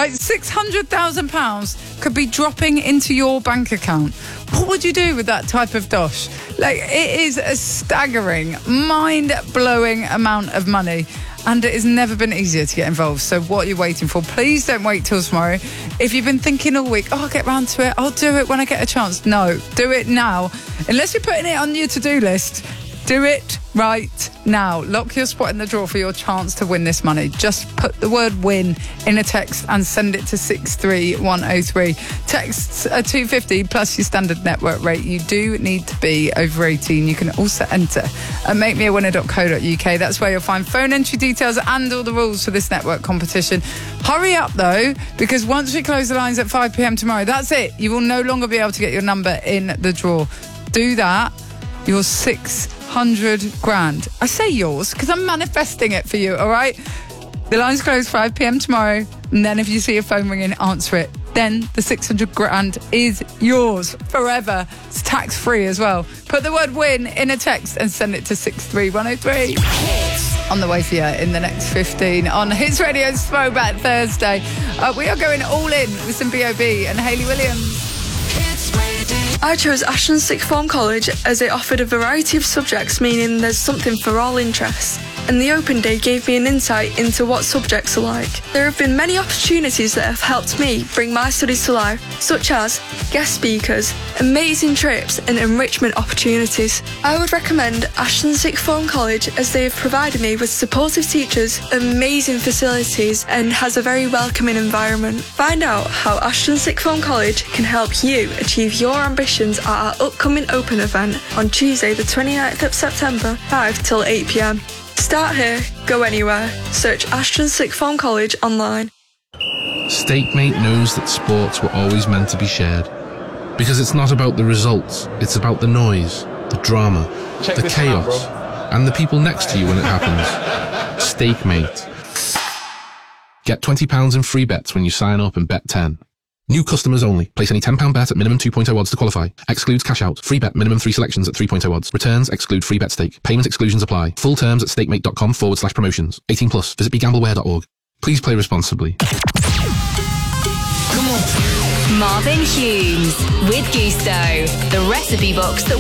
Right, £600,000 could be dropping into your bank account. What would you do with that type of dosh? Like, it is a staggering, mind-blowing amount of money. And it has never been easier to get involved. So what are you waiting for? Please don't wait till tomorrow. If you've been thinking all week, I'll get round to it, I'll do it when I get a chance. No, do it now. Unless you're putting it on your to-do list, do it right now. Lock your spot in the drawer for your chance to win this money. Just put the word win in a text and send it to 63103. Texts are $2.50 plus your standard network rate. You do need to be over 18. You can also enter at makemeawinner.co.uk. That's where you'll find phone entry details and all the rules for this network competition. Hurry up though, because once we close the lines at 5 p.m. tomorrow, that's it. You will no longer be able to get your number in the draw. Do that. Your 600 grand. I say yours because I'm manifesting it for you, all right? The lines close 5 p.m. tomorrow, and then if you see a phone ringing, answer it. Then the 600 grand is yours forever. It's tax-free as well. Put the word win in a text and send it to 63103. On the way for you in the next 15 on Hits Radio's Throwback Thursday. We are going all in with some B.O.B. and Hayley Williams. I chose Ashton Sixth Form College as it offered a variety of subjects, meaning there's something for all interests. And the open day gave me an insight into what subjects are like. There have been many opportunities that have helped me bring my studies to life, such as guest speakers, amazing trips and enrichment opportunities. I would recommend Ashton Sixth Form College as they have provided me with supportive teachers, amazing facilities and has a very welcoming environment. Find out how Ashton Sixth Form College can help you achieve your ambitions at our upcoming open event on Tuesday the 29th of September, 5 till 8 p.m. Start here, go anywhere. Search Ashton Sixth Form College online. Stakemate knows that sports were always meant to be shared. Because it's not about the results, it's about the noise, the drama, the chaos, and the people next to you when it happens. Stakemate. Get £20 in free bets when you sign up and bet 10. New customers only. Place any £10 bet at minimum 2.0 odds to qualify. Excludes cash out. Free bet minimum 3 selections at 3.0 odds. Returns exclude free bet stake. Payment exclusions apply. Full terms at stakemate.com/promotions. 18 plus. Visit begambleware.org. Please play responsibly. Come on. Marvin Humes with Gusto. The recipe box that